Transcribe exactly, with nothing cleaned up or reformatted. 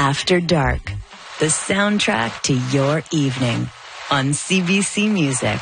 After Dark, the soundtrack to your evening on C B C Music.